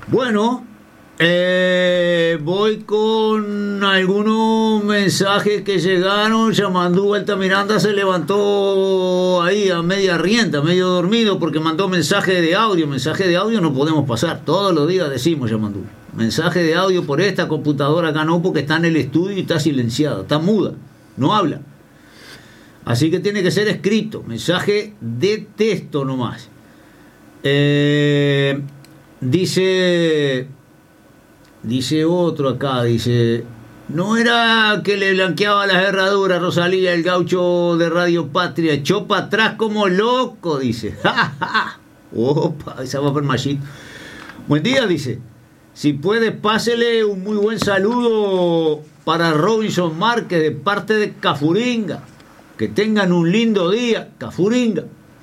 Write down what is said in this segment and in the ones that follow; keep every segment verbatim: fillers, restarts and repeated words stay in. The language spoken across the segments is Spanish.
Bueno, eh, voy con algunos mensajes que llegaron. Yamandú Altamiranda se levantó ahí a media rienda, medio dormido, porque mandó mensaje de audio. Mensaje de audio no podemos pasar, todos los días decimos, Yamandú. Mensaje de audio por esta computadora acá no, porque está en el estudio y está silenciada, está muda, no habla. Así que tiene que ser escrito, mensaje de texto nomás. Eh, dice, dice otro acá, dice, no era que le blanqueaba las herraduras Rosalía, el gaucho de Radio Patria, echó para atrás como loco, dice. Opa, esa va por Machito. Buen día, dice. Si puede, pásele un muy buen saludo para Robinson Márquez de parte de Cafuringa. Que tengan un lindo día, Cafuringa.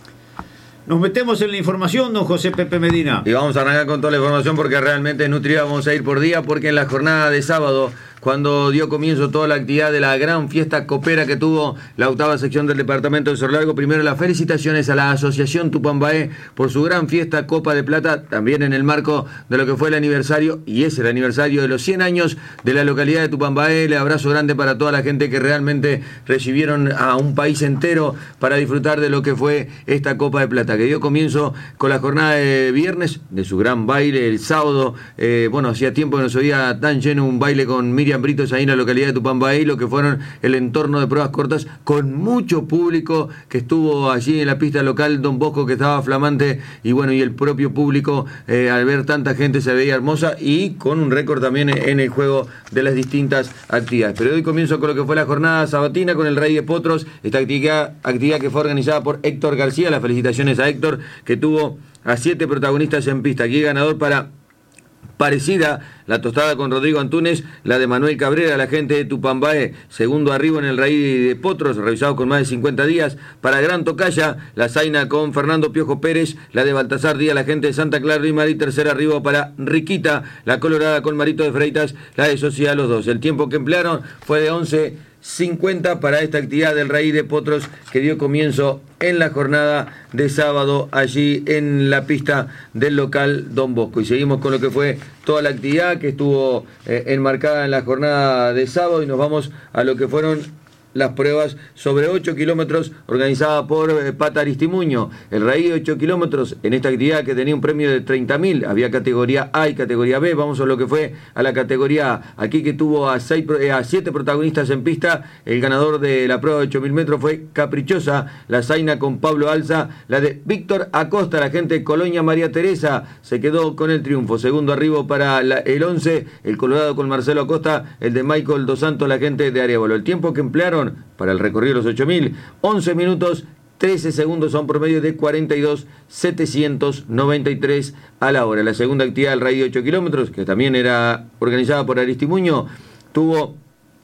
Nos metemos en la información, don José Pepe Medina. Y vamos a arrancar con toda la información porque realmente es nutrida. Vamos a ir por día porque en la jornada de sábado, cuando dio comienzo toda la actividad de la gran fiesta copera que tuvo la octava sección del departamento de Cerro Largo, primero las felicitaciones a la Asociación Tupambaé por su gran fiesta Copa de Plata, también en el marco de lo que fue el aniversario, y es el aniversario de los cien años de la localidad de Tupambaé. El abrazo grande para toda la gente que realmente recibieron a un país entero para disfrutar de lo que fue esta Copa de Plata, que dio comienzo con la jornada de viernes, de su gran baile el sábado. Eh, bueno, hacía tiempo que no se veía tan lleno un baile con Miriam Britos ahí en la localidad de Tupambaé, lo que fueron el entorno de pruebas cortas, con mucho público que estuvo allí en la pista local Don Bosco, que estaba flamante, y bueno, y el propio público eh, al ver tanta gente se veía hermosa, y con un récord también en el juego de las distintas actividades. Pero hoy comienzo con lo que fue la jornada sabatina con el Rey de Potros, esta actividad, actividad que fue organizada por Héctor García. Las felicitaciones a Héctor, que tuvo a siete protagonistas en pista. Aquí ganador para parecida, la tostada con Rodrigo Antúnez, la de Manuel Cabrera, la gente de Tupambaé, segundo arribo en el Rey de Potros, revisado con más de cincuenta días, para Gran Tocaya, la Zaina con Fernando Piojo Pérez, la de Baltasar Díaz, la gente de Santa Clara y Marí, tercer arribo para Riquita, la Colorada con Marito de Freitas, la de Sociedad los dos. El tiempo que emplearon fue de once cincuenta para esta actividad del Rey de Potros, que dio comienzo en la jornada de sábado allí en la pista del local Don Bosco. Y seguimos con lo que fue toda la actividad que estuvo eh, enmarcada en la jornada de sábado, y nos vamos a lo que fueron las pruebas sobre ocho kilómetros organizada por eh, Pata Aristimuño. El Rey de ocho kilómetros en esta actividad que tenía un premio de treinta mil, había categoría A y categoría B. Vamos a lo que fue a la categoría A, aquí que tuvo a, seis, eh, a siete protagonistas en pista. El ganador de la prueba de ocho mil metros fue Caprichosa, la Zaina con Pablo Alza, la de Víctor Acosta, la gente de Colonia María Teresa, se quedó con el triunfo. Segundo arribo para la, el once, el Colorado con Marcelo Acosta, el de Michael Dos Santos, la gente de Arevalo. El tiempo que emplearon para el recorrido de los ocho mil, once minutos, trece segundos a un promedio de cuarenta y dos mil setecientos noventa y tres a la hora. La segunda actividad del Rey de ocho kilómetros, que también era organizada por Aristimuño, tuvo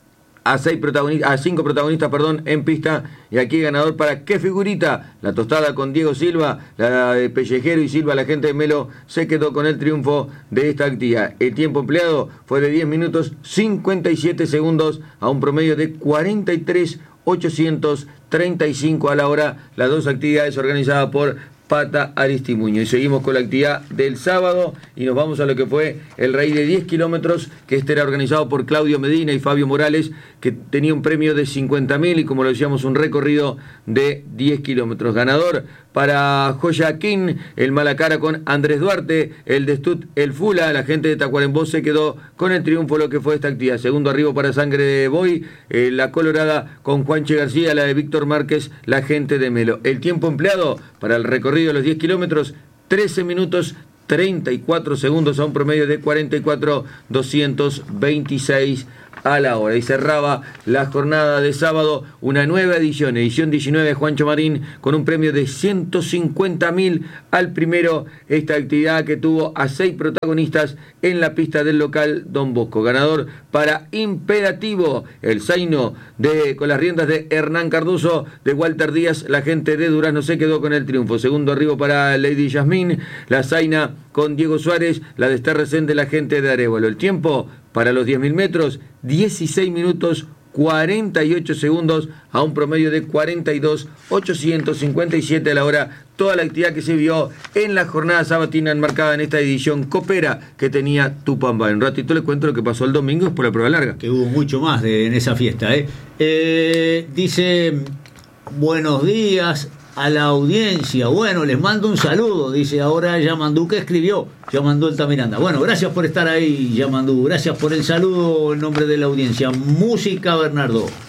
a seis protagonistas, a cinco protagonistas, perdón, en pista, y aquí ganador para qué figurita, la tostada con Diego Silva, la de Pellejero y Silva, la gente de Melo se quedó con el triunfo de esta actividad. El tiempo empleado fue de diez minutos cincuenta y siete segundos a un promedio de cuarenta y tres mil ochocientos treinta y cinco a la hora. Las dos actividades organizadas por Pata Aristimuño. Y seguimos con la actividad del sábado y nos vamos a lo que fue el Rey de diez kilómetros, que este era organizado por Claudio Medina y Fabio Morales, que tenía un premio de cincuenta mil y, como lo decíamos, un recorrido de diez kilómetros. Ganador para Joyaquín, el Malacara con Andrés Duarte, el de Stut, el Fula, la gente de Tacuarembó se quedó con el triunfo lo que fue esta actividad. Segundo arribo para Sangre de Boy, eh, la Colorada con Juanche García, la de Víctor Márquez, la gente de Melo. El tiempo empleado para el recorrido de los diez kilómetros, trece minutos treinta y cuatro segundos a un promedio de cuarenta y cuatro mil doscientos veintiséis a la hora. Y cerraba la jornada de sábado una nueva edición, edición diecinueve, Juancho Marín, con un premio de ciento cincuenta mil al primero. Esta actividad que tuvo a seis protagonistas en la pista del local Don Bosco. Ganador para Imperativo, el Zaino de, con las riendas de Hernán Cardoso, de Walter Díaz, la gente de Durazno se quedó con el triunfo. Segundo arribo para Lady Yasmín, la Zaina con Diego Suárez, la de Estar Recén de la gente de Arevalo. El tiempo para los diez mil metros, dieciséis minutos cuarenta y ocho segundos a un promedio de cuarenta y dos mil ochocientos cincuenta y siete a la hora. Toda la actividad que se vio en la jornada sabatina enmarcada en esta edición copera que tenía Tupamba. En un ratito les cuento lo que pasó el domingo después de la prueba larga. Que hubo mucho más de, en esa fiesta. ¿eh? Eh, dice, buenos días a la audiencia. Bueno, les mando un saludo. Dice ahora Yamandú, que escribió Yamandú Altamiranda. Bueno, gracias por estar ahí, Yamandú. Gracias por el saludo en nombre de la audiencia. Música, Bernardo.